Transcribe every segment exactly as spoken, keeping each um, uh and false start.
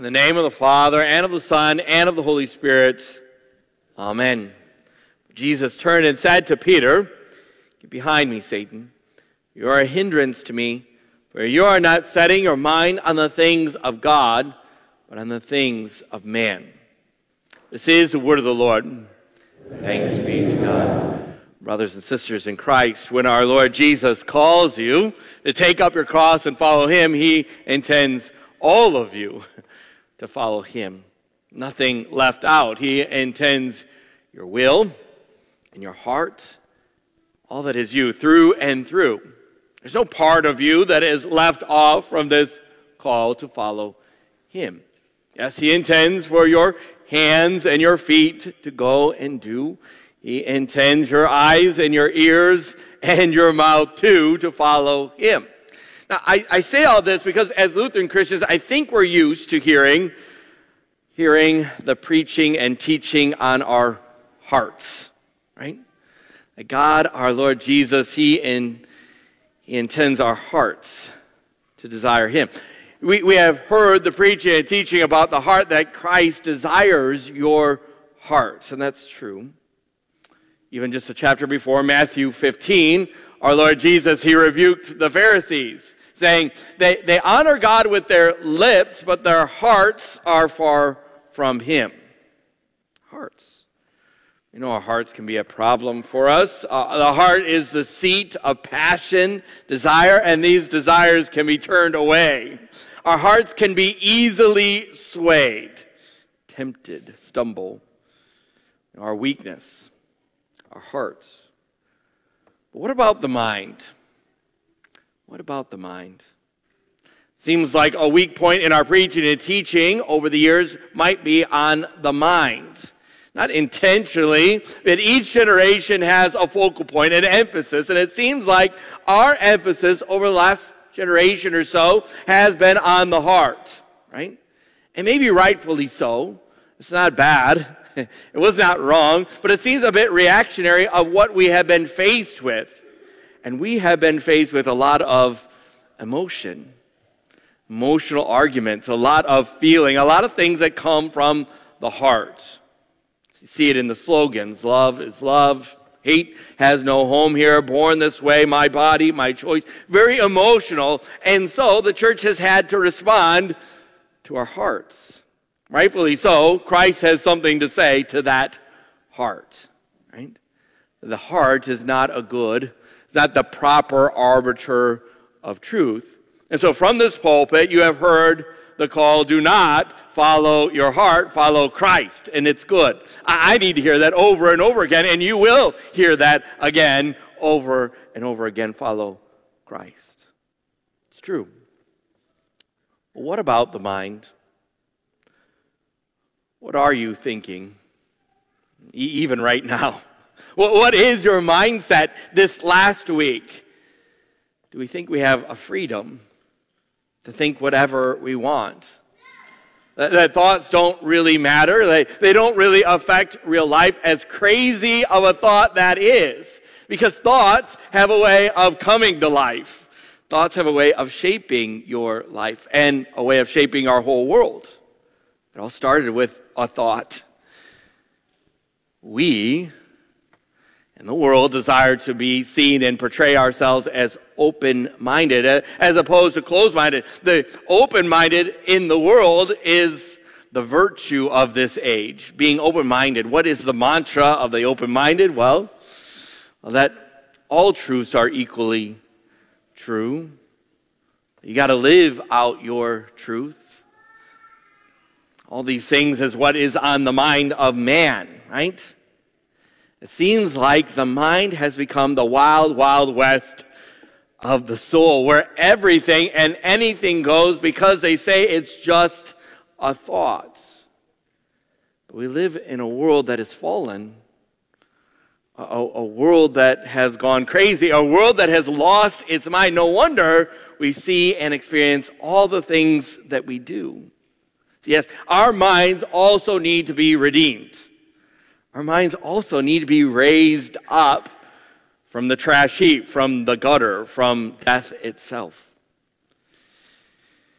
the name of the Father, and of the Son, and of the Holy Spirit. Amen. Jesus turned and said to Peter, "Get behind me, Satan. You are a hindrance to me, for you are not setting your mind on the things of God, but on the things of man." This is the word of the Lord. Thanks be to God. Brothers and sisters in Christ, when our Lord Jesus calls you to take up your cross and follow him, he intends all of you to follow him. Nothing left out. He intends your will and your heart, all that is you, through and through. There's no part of you that is left off from this call to follow him. Yes, he intends for your hands and your feet to go and do. He intends your eyes and your ears and your mouth too to follow him. Now, I, I say all this because as Lutheran Christians, I think we're used to hearing, hearing the preaching and teaching on our hearts, right? That God, our Lord Jesus, he in He intends our hearts to desire him. We, we have heard the preaching and teaching about the heart that Christ desires your hearts, and that's true. Even just a chapter before, Matthew fifteen, our Lord Jesus, he rebuked the Pharisees, saying they, they honor God with their lips, but their hearts are far from him. Hearts. You know, our hearts can be a problem for us. Uh, the heart is the seat of passion, desire, and these desires can be turned away. Our hearts can be easily swayed, tempted, stumble. Our weakness, our hearts. But what about the mind? What about the mind? Seems like a weak point in our preaching and teaching over the years might be on the mind. Not intentionally, but each generation has a focal point, an emphasis, and it seems like our emphasis over the last generation or so has been on the heart, right? And maybe rightfully so. It's not bad. It was not wrong, but it seems a bit reactionary of what we have been faced with. And we have been faced with a lot of emotion, emotional arguments, a lot of feeling, a lot of things that come from the heart. You see it in the slogans. Love is love. Hate has no home here. Born this way. My body, my choice. Very emotional. And so the church has had to respond to our hearts. Rightfully so. Christ has something to say to that heart. Right? The heart is not a good, it's not the proper arbiter of truth. And so from this pulpit, you have heard the call, do not follow your heart, follow Christ, and it's good. I need to hear that over and over again, and you will hear that again over and over again, follow Christ. It's true. But what about the mind? What are you thinking, e- even right now? What is your mindset this last week? Do we think we have a freedom to think whatever we want? That, that thoughts don't really matter. They, they don't really affect real life, as crazy of a thought that is. Because thoughts have a way of coming to life. Thoughts have a way of shaping your life and a way of shaping our whole world. It all started with a thought. We and the world desire to be seen and portray ourselves as open-minded as opposed to closed-minded. The open-minded in the world is the virtue of this age, being open-minded. What is the mantra of the open-minded? Well, well that all truths are equally true. You got to live out your truth. All these things is what is on the mind of man, right? It seems like the mind has become the wild, wild west of the soul, where everything and anything goes because they say it's just a thought. But we live in a world that is fallen, a, a world that has gone crazy, a world that has lost its mind. No wonder we see and experience all the things that we do. Yes, our minds also need to be redeemed. Our minds also need to be raised up from the trash heap, from the gutter, from death itself.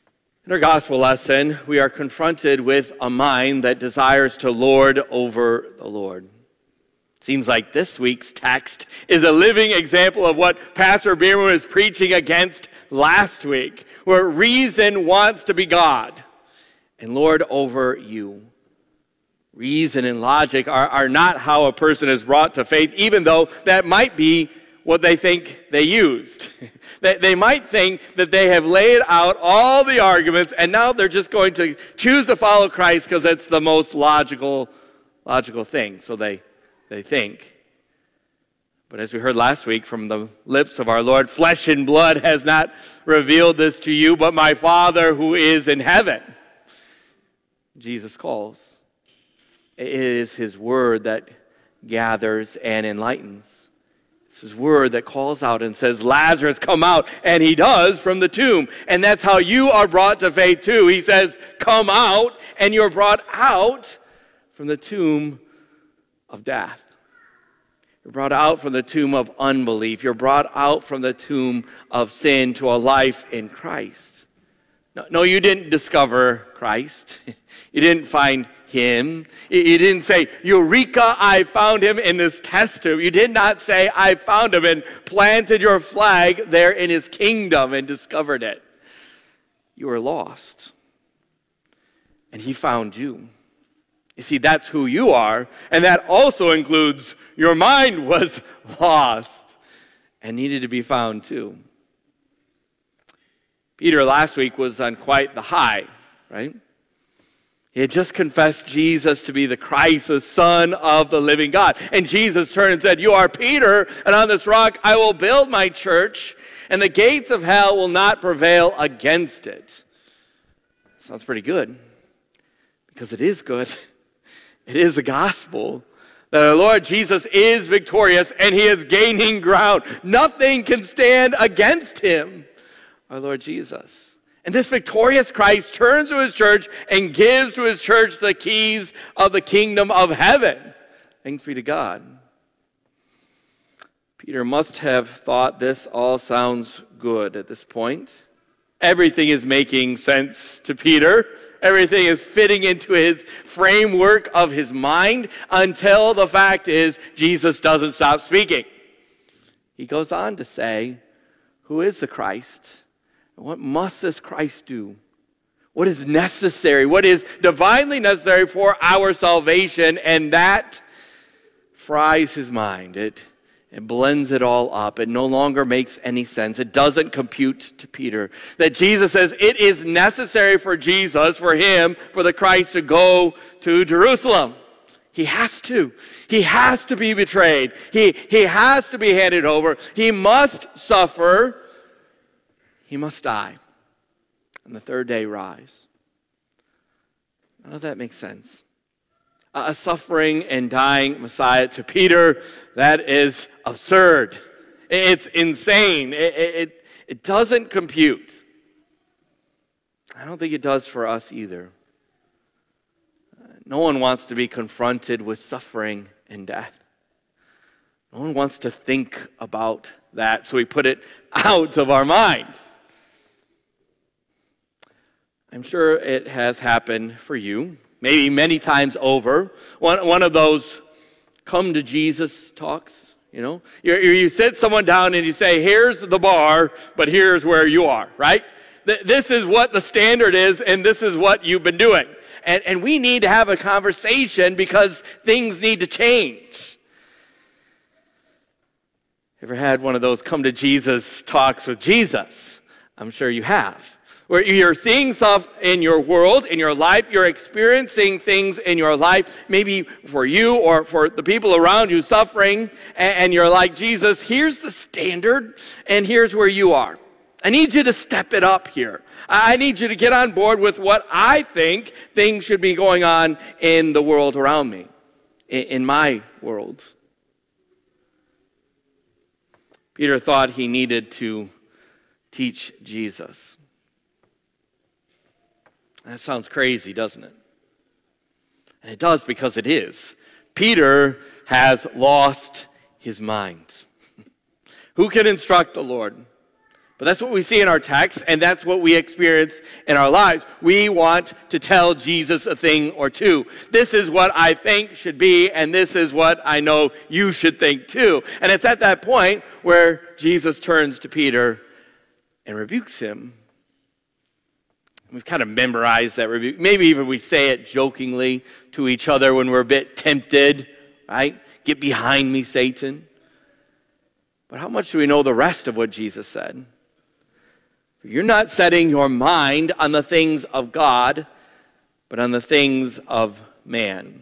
In our gospel lesson, we are confronted with a mind that desires to lord over the Lord. Seems like this week's text is a living example of what Pastor Bierman was preaching against last week, where reason wants to be God and lord over you. Reason and logic are, are not how a person is brought to faith, even though that might be what they think they used. they, they might think that they have laid out all the arguments and now they're just going to choose to follow Christ because it's the most logical, logical thing. So they, they think. But as we heard last week from the lips of our Lord, flesh and blood has not revealed this to you, but my Father who is in heaven. Jesus calls. It is his word that gathers and enlightens. It's his word that calls out and says, Lazarus, come out. And he does from the tomb. And that's how you are brought to faith too. He says, come out, and you're brought out from the tomb of death. You're brought out from the tomb of unbelief. You're brought out from the tomb of sin to a life in Christ. No, no, you didn't discover Christ. You didn't find him. You didn't say, Eureka, I found him in this test tube. You did not say, I found him and planted your flag there in his kingdom and discovered it. You were lost. And he found you. You see, that's who you are. And that also includes your mind was lost and needed to be found too. Peter last week was on quite the high, right? He had just confessed Jesus to be the Christ, the Son of the living God. And Jesus turned and said, you are Peter, and on this rock I will build my church, and the gates of hell will not prevail against it. Sounds pretty good, because it is good. It is the gospel that our Lord Jesus is victorious, and he is gaining ground. Nothing can stand against him, our Lord Jesus. And this victorious Christ turns to his church and gives to his church the keys of the kingdom of heaven. Thanks be to God. Peter must have thought this all sounds good at this point. Everything is making sense to Peter. Everything is fitting into his framework of his mind until the fact is Jesus doesn't stop speaking. He goes on to say, who is the Christ? What must this Christ do? What is necessary? What is divinely necessary for our salvation? And that fries his mind. It, it blends it all up. It no longer makes any sense. It doesn't compute to Peter. That Jesus says it is necessary for Jesus, for him, for the Christ to go to Jerusalem. He has to. He has to be betrayed. He, he has to be handed over. He must suffer. He must die, and the third day rise. None of that makes sense. A suffering and dying Messiah to Peter, that is absurd. It's insane. It, it, it doesn't compute. I don't think it does for us either. No one wants to be confronted with suffering and death. No one wants to think about that, so we put it out of our minds. I'm sure it has happened for you, maybe many times over. One, one of those come to Jesus talks, you know. You, you sit someone down and you say, here's the bar, but here's where you are, right? This is what the standard is, and this is what you've been doing. And, and we need to have a conversation because things need to change. Ever had one of those come to Jesus talks with Jesus? I'm sure you have. Where you're seeing stuff in your world, in your life, you're experiencing things in your life, maybe for you or for the people around you suffering, and you're like, Jesus, here's the standard, and here's where you are. I need you to step it up here. I need you to get on board with what I think things should be going on in the world around me, in my world. Peter thought he needed to teach Jesus. That sounds crazy, doesn't it? And it does because it is. Peter has lost his mind. Who can instruct the Lord? But that's what we see in our text, and that's what we experience in our lives. We want to tell Jesus a thing or two. This is what I think should be, and this is what I know you should think too. And it's at that point where Jesus turns to Peter and rebukes him. We've kind of memorized that rebuke. Maybe even we say it jokingly to each other when we're a bit tempted, right? Get behind me, Satan. But how much do we know the rest of what Jesus said? You're not setting your mind on the things of God, but on the things of man.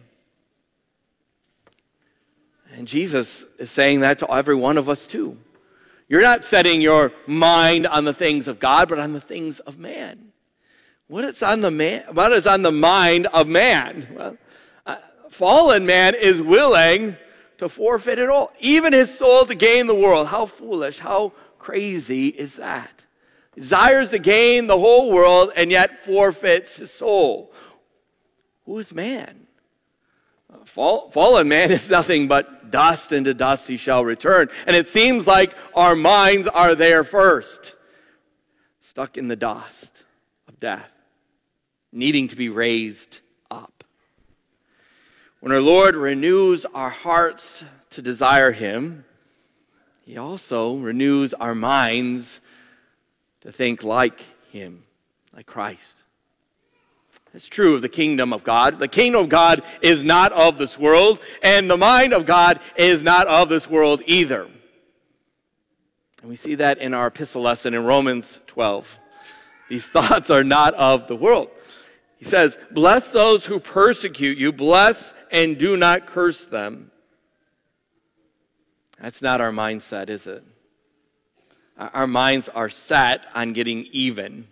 And Jesus is saying that to every one of us too. You're not setting your mind on the things of God, but on the things of man. What is on the man? What is on the mind of man? Well, uh, fallen man is willing to forfeit it all, even his soul, to gain the world. How foolish, how crazy is that? Desires to gain the whole world and yet forfeits his soul. Who is man? Uh, fall, fallen man is nothing but dust, and to dust he shall return. And it seems like our minds are there first, stuck in the dust of death, needing to be raised up. When our Lord renews our hearts to desire him, he also renews our minds to think like him, like Christ. It's true of the kingdom of God. The kingdom of God is not of this world, and the mind of God is not of this world either. And we see that in our epistle lesson in Romans twelve. These thoughts are not of the world. He says, bless those who persecute you, bless and do not curse them. That's not our mindset, is it? Our minds are set on getting even.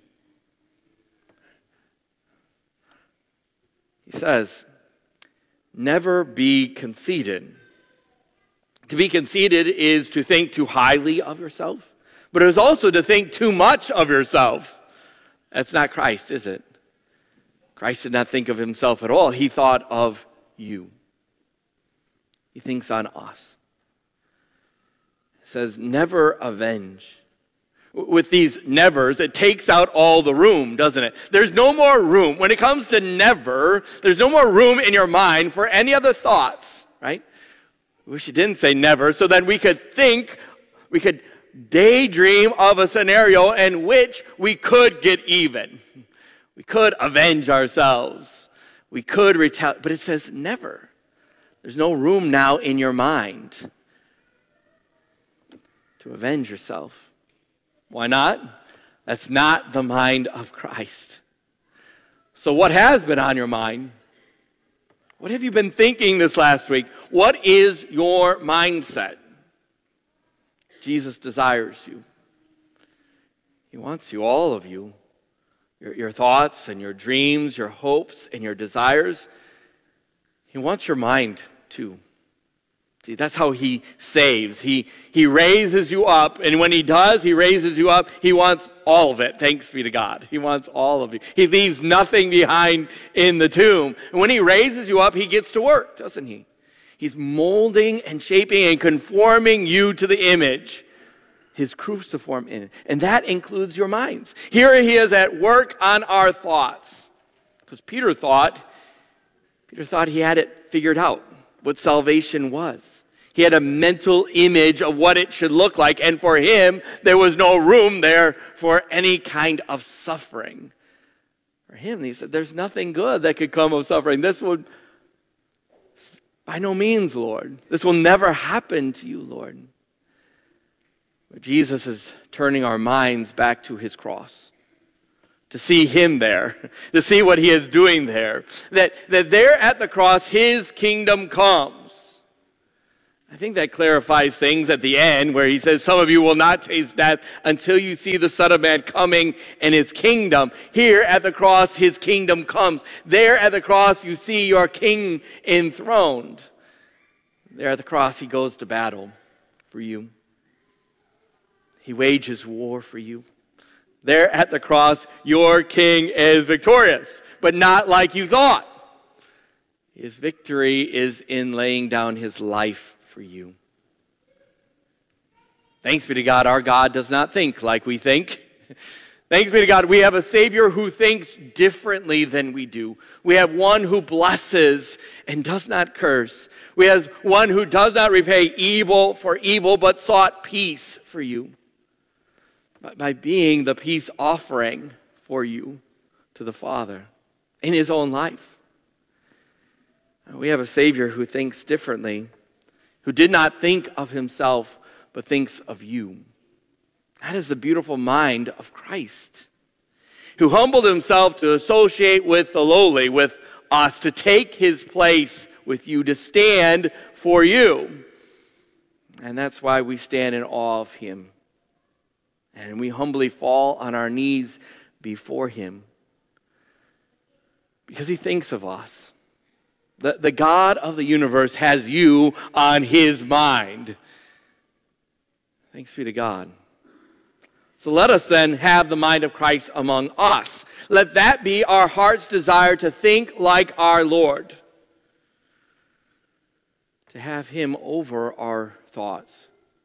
He says, never be conceited. To be conceited is to think too highly of yourself, but it is also to think too much of yourself. That's not Christ, is it? Christ did not think of himself at all. He thought of you. He thinks on us. Says, never avenge. With these nevers, it takes out all the room, doesn't it? There's no more room. When it comes to never, there's no more room in your mind for any other thoughts, right? We wish it didn't say never, so then we could think, we could daydream of a scenario in which we could get even. We could avenge ourselves. We could retaliate, but it says never. There's no room now in your mind to avenge yourself. Why not? That's not the mind of Christ. So what has been on your mind? What have you been thinking this last week? What is your mindset? Jesus desires you. He wants you, all of you. Your, your thoughts and your dreams, your hopes and your desires. He wants your mind too. See, that's how he saves. He, he raises you up, and when he does, he raises you up. He wants all of it. Thanks be to God. He wants all of you. He leaves nothing behind in the tomb. And when he raises you up, he gets to work, doesn't he? He's molding and shaping and conforming you to the image, his cruciform image. And that includes your minds. Here he is at work on our thoughts. Because Peter thought, Peter thought he had it figured out, what salvation was. He had a mental image of what it should look like, and for him, there was no room there for any kind of suffering. For him, he said, there's nothing good that could come of suffering. This would, by no means, Lord. This will never happen to you, Lord. But Jesus is turning our minds back to his cross, to see him there, to see what he is doing there. That, that there at the cross, his kingdom comes. I think that clarifies things at the end where he says, some of you will not taste death until you see the Son of Man coming in his kingdom. Here at the cross, his kingdom comes. There at the cross, you see your king enthroned. There at the cross, he goes to battle for you. He wages war for you. There at the cross, your king is victorious, but not like you thought. His victory is in laying down his life for you. Thanks be to God, our God does not think like we think. Thanks be to God, we have a Savior who thinks differently than we do. We have one who blesses and does not curse. We have one who does not repay evil for evil, but sought peace for you by being the peace offering for you to the Father in his own life. We have a Savior who thinks differently, who did not think of himself, but thinks of you. That is the beautiful mind of Christ, who humbled himself to associate with the lowly, with us, to take his place with you, to stand for you. And that's why we stand in awe of him. And we humbly fall on our knees before him, because he thinks of us. The, the God of the universe has you on his mind. Thanks be to God. So let us then have the mind of Christ among us. Let that be our heart's desire, to think like our Lord, to have him over our thoughts,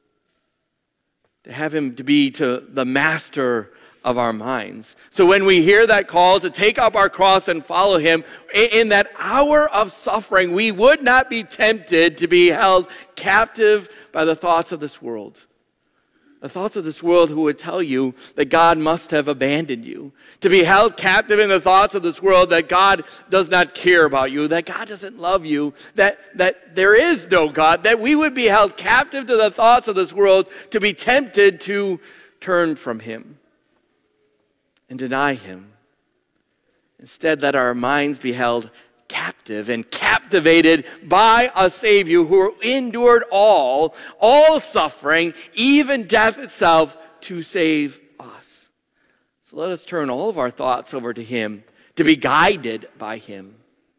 to have him to be to the master of our minds. So when we hear that call to take up our cross and follow him, in that hour of suffering, we would not be tempted to be held captive by the thoughts of this world. The thoughts of this world who would tell you that God must have abandoned you. To be held captive in the thoughts of this world that God does not care about you, that God doesn't love you, that, that there is no God, that we would be held captive to the thoughts of this world, to be tempted to turn from him and deny him. Instead, let our minds be held captive and captivated by a Savior who endured all, all suffering, even death itself, to save us. So let us turn all of our thoughts over to him, to be guided by him.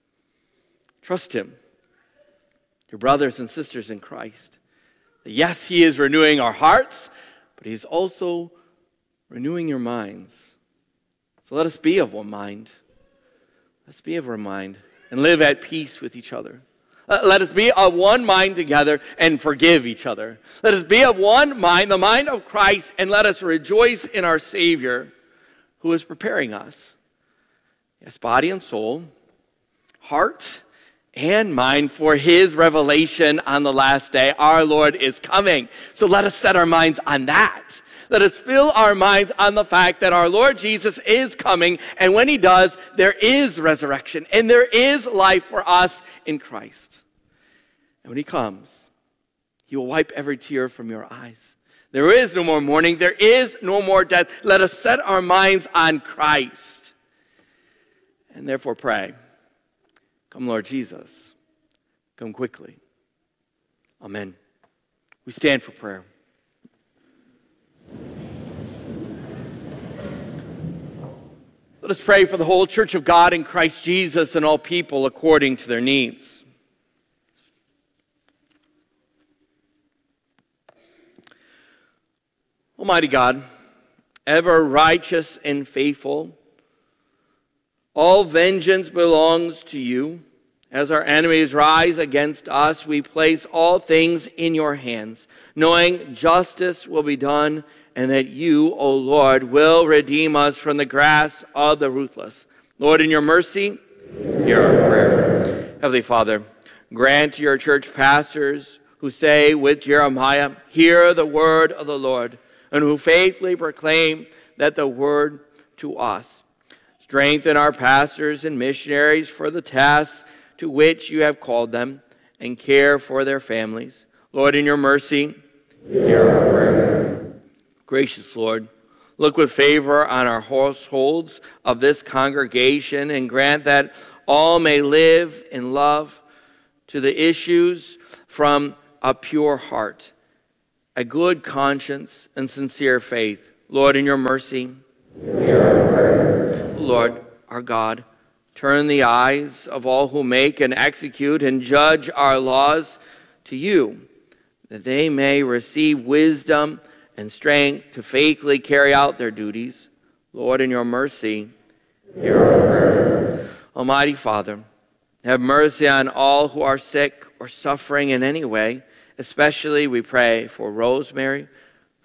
Trust him, your brothers and sisters in Christ. Yes, he is renewing our hearts, but he is also renewing your minds. So let us be of one mind. Let's be of one mind and live at peace with each other. Let us be of one mind together and forgive each other. Let us be of one mind, the mind of Christ, and let us rejoice in our Savior who is preparing us. Yes, body and soul, heart and mind, for his revelation on the last day. Our Lord is coming. So let us set our minds on that. Let us fill our minds on the fact that our Lord Jesus is coming, and when he does, there is resurrection, and there is life for us in Christ. And when he comes, he will wipe every tear from your eyes. There is no more mourning. There is no more death. Let us set our minds on Christ. And therefore pray, come Lord Jesus, come quickly. Amen. We stand for prayer. Let us pray for the whole church of God in Christ Jesus and all people according to their needs. Almighty God, ever righteous and faithful, all vengeance belongs to you. As our enemies rise against us, we place all things in your hands, knowing justice will be done, and that you, O Lord, will redeem us from the grasp of the ruthless. Lord, in your mercy, hear our prayer. Heavenly Father, grant to your church pastors who say with Jeremiah, hear the word of the Lord, and who faithfully proclaim that the word to us. Strengthen our pastors and missionaries for the tasks to which you have called them, and care for their families. Lord, in your mercy, hear our prayer. Gracious Lord, look with favor on our households of this congregation, and grant that all may live in love to the issues from a pure heart, a good conscience, and sincere faith. Lord, in your mercy, hear our prayer. Lord, our God, turn the eyes of all who make and execute and judge our laws to you, that they may receive wisdom and strength to faithfully carry out their duties. Lord, in your mercy, hear our prayer. Almighty Father, have mercy on all who are sick or suffering in any way. Especially we pray for Rosemary,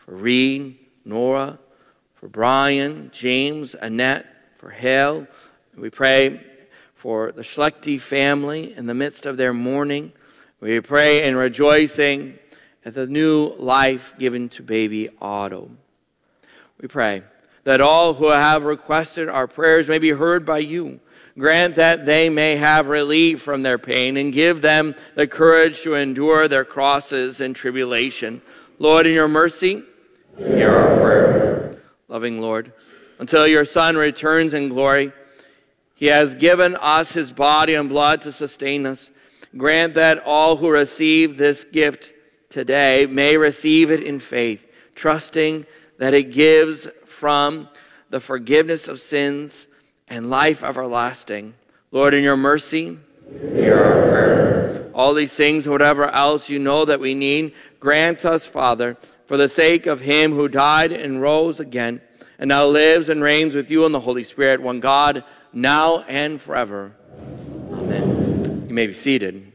for Reed, Nora, for Brian, James, Annette, for Hale. We pray for the Schlechte family in the midst of their mourning. We pray in rejoicing at the new life given to baby Otto. We pray that all who have requested our prayers may be heard by you. Grant that they may have relief from their pain and give them the courage to endure their crosses and tribulation. Lord, in your mercy, hear our prayer. Loving Lord, until your Son returns in glory, he has given us his body and blood to sustain us. Grant that all who receive this gift today may receive it in faith, trusting that it gives from the forgiveness of sins and life everlasting. Lord, in your mercy, hear our prayer. All these things, whatever else you know that we need, grant us, Father, for the sake of him who died and rose again, and now lives and reigns with you in the Holy Spirit, one God, now and forever. Amen. You may be seated.